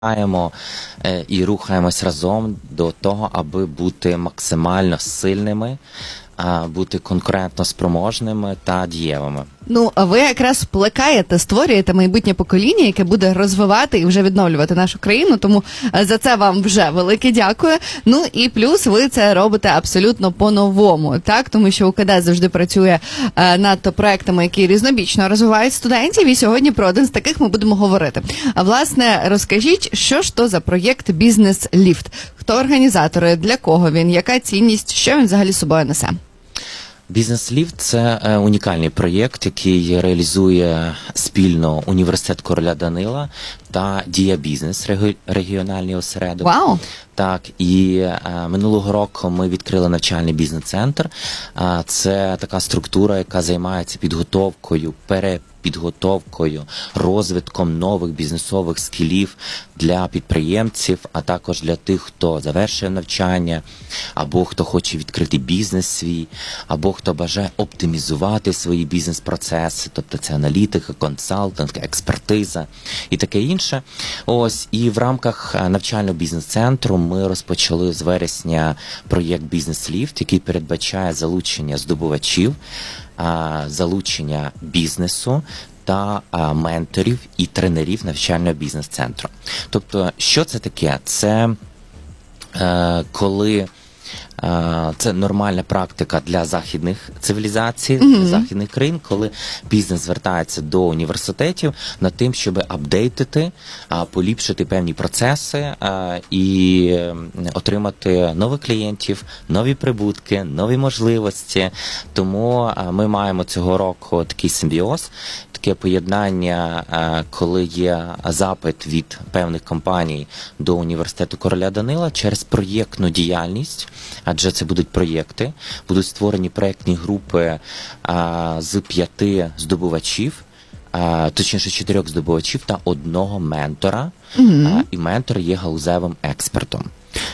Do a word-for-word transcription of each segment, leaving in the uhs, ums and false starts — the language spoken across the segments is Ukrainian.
Маємо е, і рухаємось разом до того, аби бути максимально сильними, а, бути конкурентно спроможними та дієвими. Ну, а ви якраз плекаєте, створюєте майбутнє покоління, яке буде розвивати і вже відновлювати нашу країну, тому за це вам вже велике дякую. Ну і плюс ви це робите абсолютно по-новому, так? Тому що УКД завжди працює е, над проектами, які різнобічно розвивають студентів, і сьогодні про один з таких ми будемо говорити. А власне, розкажіть, що ж то за проєкт «Бізнес-ліфт»? Хто організатори, для кого він, яка цінність, що він взагалі собою несе? «Бізнес-ліфт» – це е, унікальний проєкт, який реалізує спільно університет Короля Данила та «Дія Бізнес» регі- регіональний осередок. Вау! Так, і е, минулого року ми відкрили навчальний бізнес-центр. Е, це така структура, яка займається підготовкою, перепідготовкою, розвитком нових бізнесових скілів для підприємців, а також для тих, хто завершує навчання, або хто хоче відкрити бізнес свій, або хто бажає оптимізувати свої бізнес-процеси, тобто це аналітика, консалтинг, експертиза і таке інше. Ось, і в рамках навчального бізнес-центру ми розпочали з вересня проєкт «Бізнес-ліфт», який передбачає залучення здобувачів, залучення бізнесу та а, менторів і тренерів навчального бізнес-центру. Тобто, що це таке? Це е, коли е, це нормальна практика для західних цивілізацій, mm-hmm. для західних країн, коли бізнес звертається до університетів над тим, щоб апдейтити, а, поліпшити певні процеси а, і отримати нових клієнтів, нові прибутки, нові можливості. Тому а, ми маємо цього року такий симбіоз, таке поєднання, коли є запит від певних компаній до університету Короля Данила через проєктну діяльність, адже це будуть проєкти, будуть створені проєктні групи з п'яти здобувачів, точніше чотирьох здобувачів та одного ментора, mm-hmm. і ментор є галузевим експертом.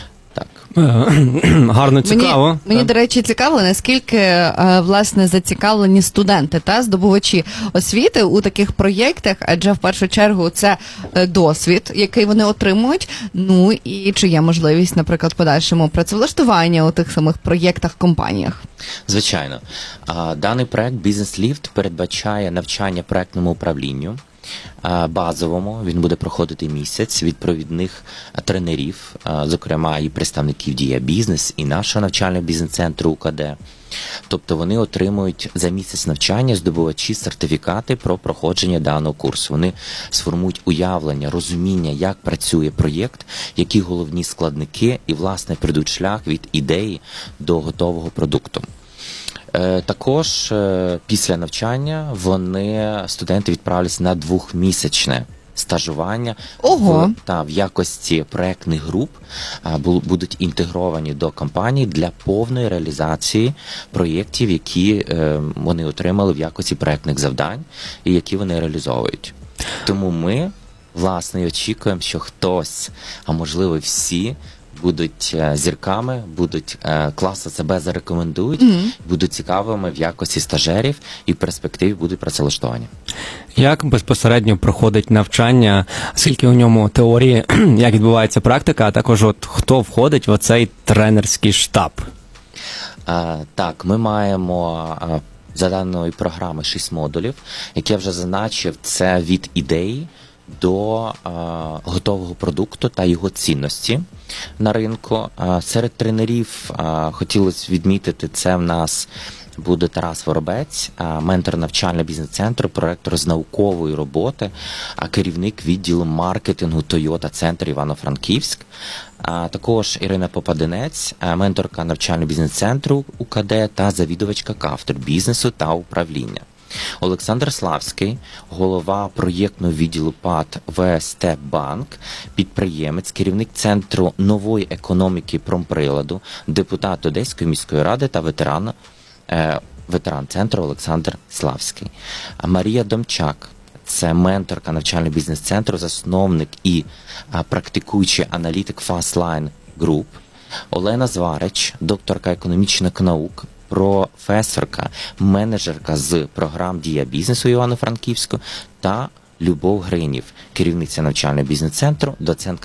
Гарно, цікаво. Мені, мені, до речі, цікаво, наскільки, власне, зацікавлені студенти та здобувачі освіти у таких проєктах, адже в першу чергу це досвід, який вони отримують, ну і чи є можливість, наприклад, подальшому працевлаштування у тих самих проєктах, компаніях. Звичайно. Даний проєкт «Бізнес-ліфт» передбачає навчання проєктному управлінню, базовому, він буде проходити місяць від провідних тренерів, зокрема і представників «Дія Бізнес», і нашого навчального бізнес-центру УКД. Тобто вони отримують за місяць навчання здобувачі сертифікати про проходження даного курсу. Вони сформують уявлення, розуміння, як працює проєкт, які головні складники і, власне, пройдуть шлях від ідеї до готового продукту. Також після навчання вони, студенти, відправляться на двохмісячне стажування в, та, в якості проєктних груп, будуть інтегровані до компаній для повної реалізації проєктів, які вони отримали в якості проєктних завдань і які вони реалізовують. Тому ми, власне, очікуємо, що хтось, а можливо всі, будуть зірками, будуть класно себе зарекомендують, mm-hmm. будуть цікавими в якості стажерів і в перспективі будуть працевлаштовані. Як безпосередньо проходить навчання, скільки у ньому теорії, як відбувається практика, а також от хто входить в оцей тренерський штаб? А, так, ми маємо а, за даною програми шість модулів, як я вже зазначив, це від ідеї до а, готового продукту та його цінності на ринку. А, серед тренерів а, хотілося відмітити, це в нас буде Тарас Воробець, а, ментор навчального бізнес-центру, проректор з наукової роботи, а керівник відділу маркетингу Toyota Центр Івано-Франківськ. А, також Ірина Попадинець, а, менторка навчального бізнес-центру УКД та завідувачка кафедри бізнесу та управління. Олександр Славський, голова проєктного відділу ПАТ ВСТ Банк, підприємець, керівник Центру нової економіки промприладу, депутат Одеської міської ради та ветеран, е, ветеран центру Олександр Славський. А Марія Домчак, це менторка навчального бізнес-центру, засновник і а, практикуючий аналітик Fastline Group. Олена Зварич, докторка економічних наук, професорка, менеджерка з програм «Дія Бізнесу» Івано-Франківську та Любов Гринів, керівниця навчального бізнес-центру, доцентка